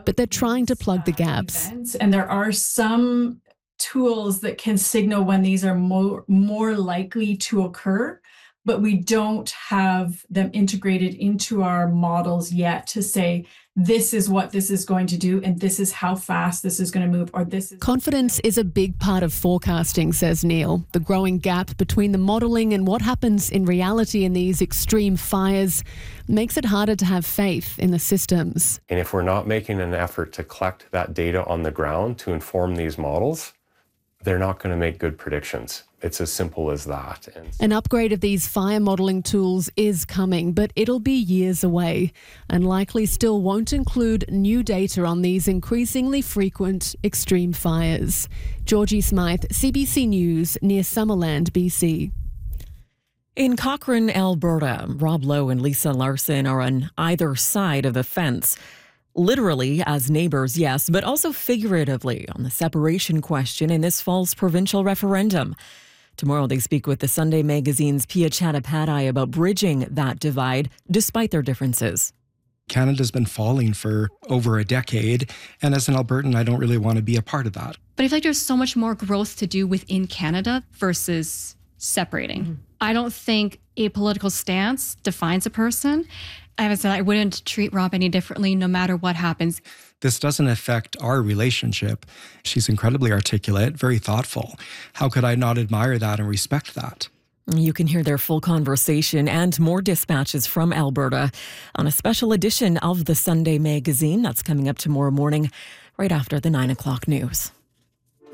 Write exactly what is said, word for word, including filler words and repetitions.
but they're trying to plug the gaps. And there are some tools that can signal when these are more, more likely to occur, but we don't have them integrated into our models yet to say, this is what this is going to do, and this is how fast this is going to move, or this is... Confidence is a big part of forecasting, says Neil. The growing gap between the modelling and what happens in reality in these extreme fires makes it harder to have faith in the systems. And if we're not making an effort to collect that data on the ground to inform these models, they're not going to make good predictions. It's as simple as that. And an upgrade of these fire modelling tools is coming, but it'll be years away and likely still won't include new data on these increasingly frequent extreme fires. Georgie Smythe, C B C News, near Summerland, B C. In Cochrane, Alberta, Rob Lowe and Lisa Larson are on either side of the fence. Literally as neighbours, yes, but also figuratively on the separation question in this fall's provincial referendum. Tomorrow they speak with the Sunday Magazine's Pia Chattopadhyay about bridging that divide despite their differences. Canada's been falling for over a decade, and as an Albertan, I don't really want to be a part of that. But I feel like there's so much more growth to do within Canada versus separating. Mm-hmm. I don't think a political stance defines a person. I haven't said I wouldn't treat Rob any differently no matter what happens. This doesn't affect our relationship. She's incredibly articulate, very thoughtful. How could I not admire that and respect that? You can hear their full conversation and more dispatches from Alberta on a special edition of the Sunday Magazine. That's coming up tomorrow morning, right after the nine o'clock news.